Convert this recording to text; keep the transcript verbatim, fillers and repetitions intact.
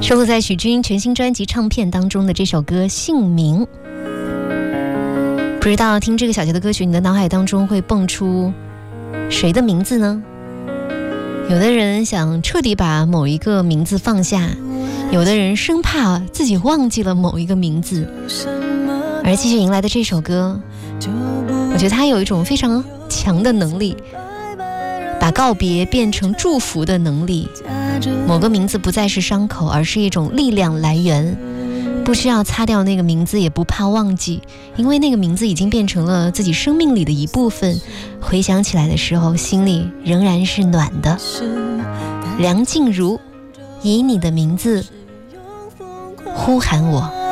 收录在许君全新专辑唱片当中的这首歌《姓名》。不知道听这个小节的歌曲，你的脑海当中会蹦出谁的名字呢？有的人想彻底把某一个名字放下，有的人生怕自己忘记了某一个名字。而继续迎来的这首歌，我觉得它有一种非常强的能力，把告别变成祝福的能力。某个名字不再是伤口，而是一种力量来源，不需要擦掉那个名字，也不怕忘记，因为那个名字已经变成了自己生命里的一部分，回想起来的时候，心里仍然是暖的。梁静茹，以你的名字呼喊我。